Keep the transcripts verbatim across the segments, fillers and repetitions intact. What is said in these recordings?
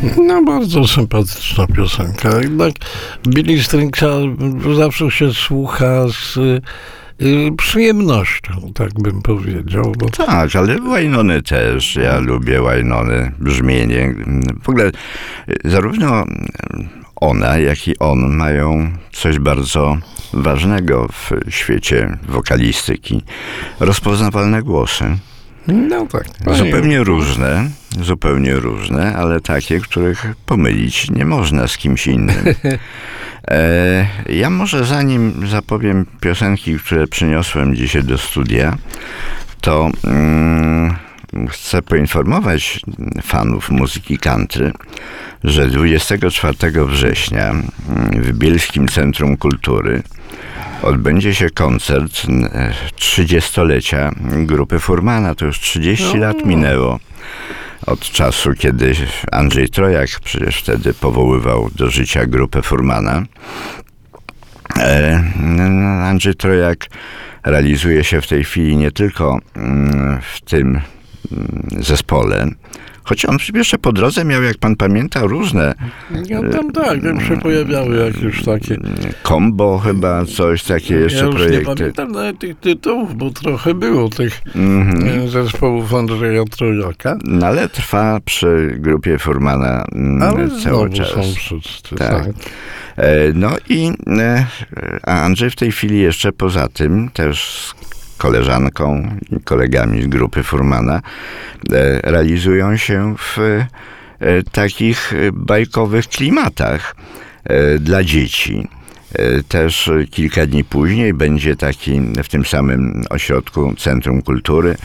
No, bardzo sympatyczna piosenka. Jednak Billy Stringsa zawsze się słucha z y, przyjemnością, tak bym powiedział. Bo... Tak, ale Wynony też. Ja lubię Wynony, brzmienie. W ogóle zarówno ona, jak i on mają coś bardzo ważnego w świecie wokalistyki. Rozpoznawalne głosy. No tak. Zupełnie różne, zupełnie różne, ale takie, których pomylić nie można z kimś innym. E, ja może zanim zapowiem piosenki, które przyniosłem dzisiaj do studia, to mm, chcę poinformować fanów muzyki country, że dwudziestego czwartego września w Bielskim Centrum Kultury odbędzie się koncert trzydziestolecia grupy Furmana. To już trzydzieści lat minęło od czasu, kiedy Andrzej Trojak przecież wtedy powoływał do życia grupę Furmana. Andrzej Trojak realizuje się w tej chwili nie tylko w tym zespole, choć on jeszcze po drodze miał, jak pan pamięta, różne... Ja tam tak, tam się pojawiały jakieś takie... Combo chyba, coś, takie jeszcze ja już projekty. nie pamiętam nawet tych tytułów, bo trochę było tych mm-hmm. zespołów Andrzeja Trojaka. No ale trwa przy grupie Furmana ale cały czas. Są wszyscy, tak. tak. No i a Andrzej w tej chwili jeszcze poza tym też z koleżanką i kolegami z grupy Furmana realizują się w takich bajkowych klimatach dla dzieci. Też kilka dni później będzie taki w tym samym ośrodku Centrum Kultury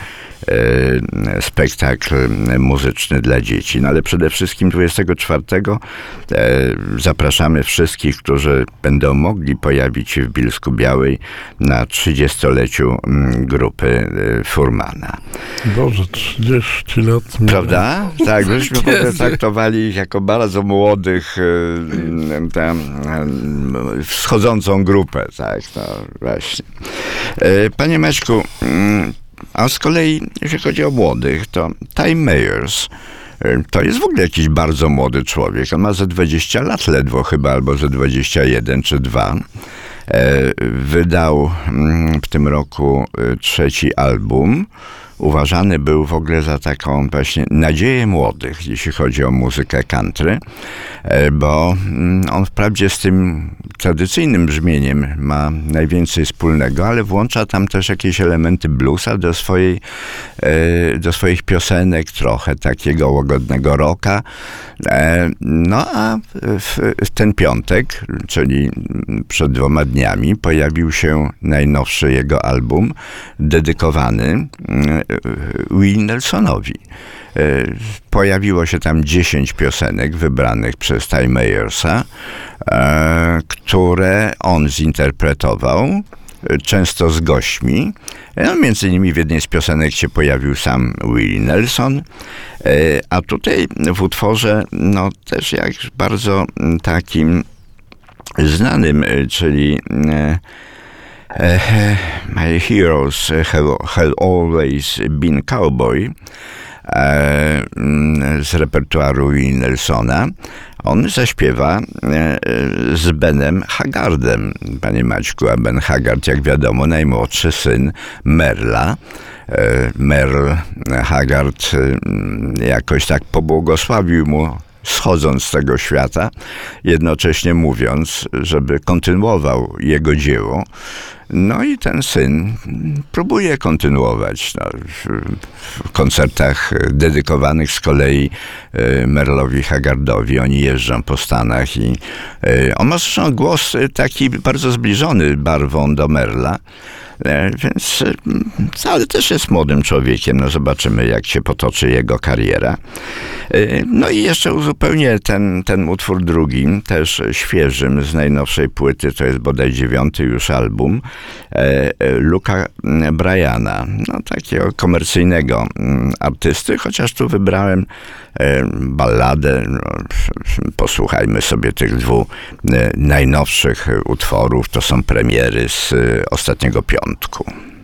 spektakl muzyczny dla dzieci. No ale przede wszystkim dwudziestego czwartego zapraszamy wszystkich, którzy będą mogli pojawić się w Bielsku-Białej na trzydziestoleciu grupy Furmana. Boże, trzydzieści lat. Prawda? Tak, myśmy w ogóle traktowali ich jako bardzo młodych, tam, wschodzącą grupę, tak, no właśnie. Panie Maćku, a z kolei, jeśli chodzi o młodych, to Ty Mayers to jest w ogóle jakiś bardzo młody człowiek. On ma ze dwadzieścia lat ledwo chyba, albo ze dwadzieścia jeden czy dwa. Wydał w tym roku trzeci album. Uważany był w ogóle za taką właśnie nadzieję młodych, jeśli chodzi o muzykę country, bo on wprawdzie z tym tradycyjnym brzmieniem ma najwięcej wspólnego, ale włącza tam też jakieś elementy bluesa do swojej, do swoich piosenek, trochę takiego łagodnego rocka. No a w ten piątek, czyli przed dwoma dniami, pojawił się najnowszy jego album, dedykowany Willie Nelsonowi. Pojawiło się tam dziesięć piosenek wybranych przez Ty Mayersa, które on zinterpretował, często z gośćmi. No, między innymi w jednej z piosenek się pojawił sam Willie Nelson, a tutaj w utworze, no też jak bardzo takim znanym, czyli My heroes have, have always been cowboy, z repertuaru Willie Nelsona. On zaśpiewa z Benem Haggardem, panie Maćku, a Ben Haggard, jak wiadomo, najmłodszy syn Merla. Merl Haggard jakoś tak pobłogosławił mu, schodząc z tego świata, jednocześnie mówiąc, żeby kontynuował jego dzieło. No i ten syn próbuje kontynuować no, w koncertach dedykowanych z kolei Merlowi Haggardowi. Oni jeżdżą po Stanach i on ma zresztą głos taki bardzo zbliżony barwą do Merla. Więc ale też jest młodym człowiekiem. No zobaczymy, jak się potoczy jego kariera. No i jeszcze uzupełnię ten, ten utwór drugim, też świeżym, z najnowszej płyty, to jest bodaj dziewiąty już album, Luka Bryana. No takiego komercyjnego artysty, chociaż tu wybrałem balladę. No, posłuchajmy sobie tych dwóch najnowszych utworów. To są premiery z ostatniego piątku.